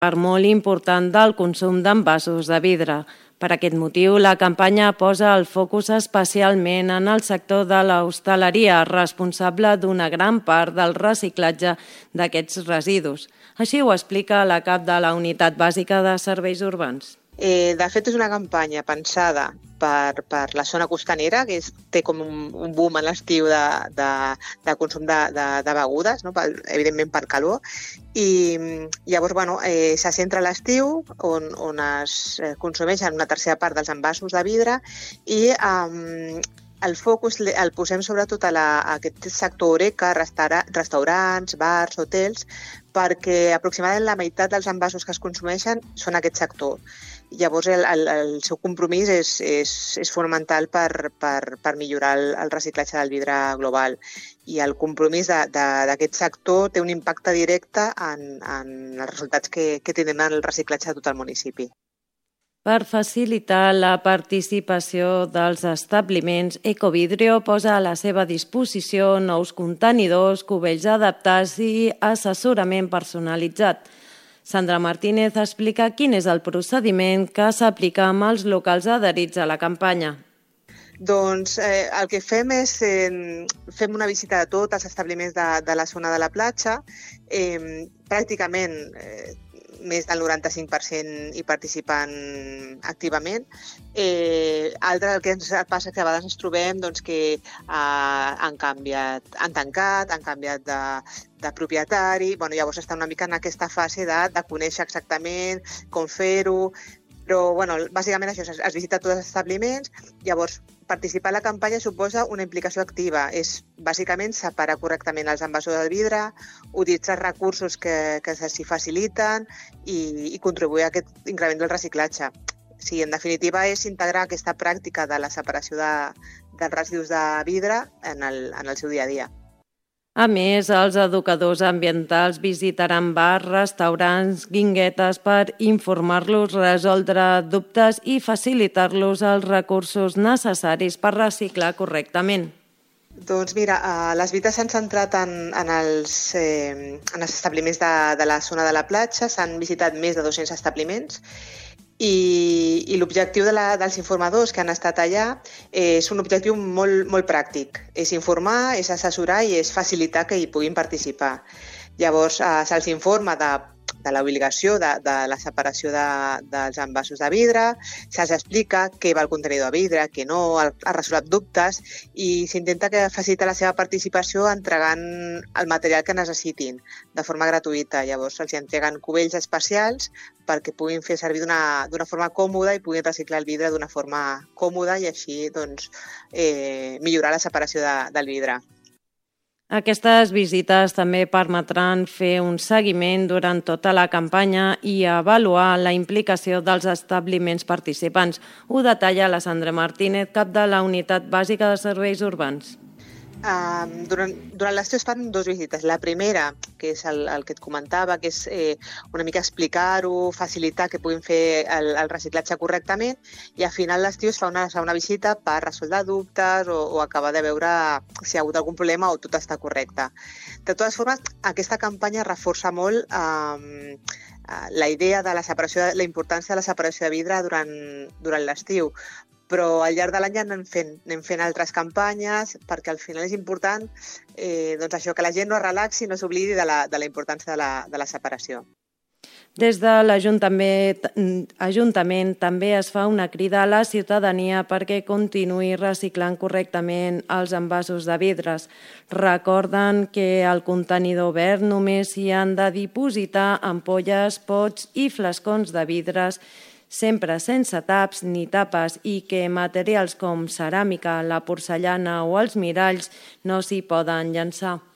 part molt important del consum d'envasos de vidre. Per aquest motiu, la campanya posa el focus especialment en el sector de l'hostaleria, responsable d'una gran part del reciclatge d'aquests residus. Així ho explica la cap de la Unitat Bàsica de Serveis Urbans. De fet, és una campanya pensada per la zona costanera, que té com un boom en l'estiu de consum de begudes, no? Evidentment per calor, i llavors se centra a l'estiu on es consumeixen una tercera part dels envasos de vidre i el focus el posem sobretot a aquest sector horeca, restaurants, bars, hotels, perquè aproximadament la meitat dels envasos que es consumeixen són aquest sector. Llavors el seu compromís és fonamental per millorar el reciclatge del vidre global, i el compromís d'aquest sector té un impacte directe en els resultats que tenen el reciclatge de tot el municipi. Per facilitar la participació dels establiments, Ecovidrio posa a la seva disposició nous contenidors, cubells adaptats i assessorament personalitzat. Sandra Martínez explica quin és el procediment que s'aplica amb els locals adherits a la campanya. Doncs el que fem és fem una visita de tots els establiments de la zona de la platja. Pràcticament més del 95% hi participen activament. El que ens passa que a vegades ens trobem que han tancat, han canviat de propietari. Llavors està una mica en aquesta fase de conèixer exactament com fer-ho, però bàsicament això, es visita tots els establiments. Llavors, participar a la campanya suposa una implicació activa. És bàsicament separar correctament els envasos de vidre, utilitzar recursos que s'hi faciliten i contribuir a aquest increment del reciclatge. Sí, en definitiva, és integrar aquesta pràctica de la separació dels residus de vidre en el seu dia a dia. A més, els educadors ambientals visitaran bars, restaurants, guinguetes per informar-los, resoldre dubtes i facilitar-los els recursos necessaris per reciclar correctament. Doncs mira, les visites s'han centrat en els establiments de la zona de la platja, s'han visitat més de 200 establiments, i l'objectiu dels informadors que han estat allà és un objectiu molt, molt pràctic. És informar, és assessorar i és facilitar que hi puguin participar. Llavors, se'ls informa de l'obligació de la separació dels envasos de vidre, se'ls explica què va el contenidor de vidre, què no, ha resolt dubtes, i s'intenta facilitar la seva participació entregant el material que necessitin de forma gratuïta. Llavors se'ls entreguen cubells especials perquè puguin fer servir d'una forma còmoda i puguin reciclar el vidre d'una forma còmoda i així millorar la separació del vidre. Aquestes visites també permetran fer un seguiment durant tota la campanya i avaluar la implicació dels establiments participants. Ho detalla la Sandra Martínez, cap de la Unitat Bàsica de Serveis Urbans. Durant l'estiu es fan 2 visites. La primera, que és el que et comentava, que és una mica explicar-ho, facilitar que puguin fer el reciclatge correctament, i al final l'estiu es fa una segona visita per resoldre dubtes o acabar de veure si hi ha hagut algun problema o tot està correcte. De totes formes, aquesta campanya reforça molt la idea de la importància de la separació de vidre durant l'estiu, però al llarg de l'any anem fent altres campanyes perquè al final és important això, que la gent no es relaxi i no s'oblidi de la importància de la separació. Des de l'Ajuntament també es fa una crida a la ciutadania perquè continuï reciclant correctament els envasos de vidres. Recorden que al contenidor verd només s'hi han de dipositar ampolles, pots i flascons de vidres, sempre sense taps ni tapes, i que materials com ceràmica, la porcellana o els miralls no s'hi poden llançar.